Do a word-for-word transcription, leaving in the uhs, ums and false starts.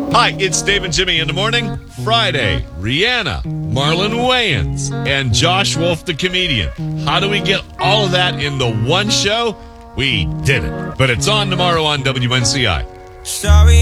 Hi, it's Dave and Jimmy in the morning. Friday, Rihanna, Marlon Wayans, and Josh Wolf, the comedian. How do we get all of that in the one show? We did it. But it's on tomorrow on W N C I. Sorry.